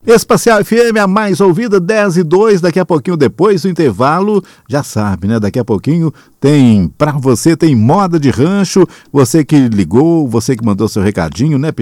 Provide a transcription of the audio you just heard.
Espacial FM, a mais ouvida, 10:02, daqui a pouquinho depois do intervalo, já sabe, né? Daqui a pouquinho tem pra você, tem moda de rancho, você que ligou, você que mandou seu recadinho, né?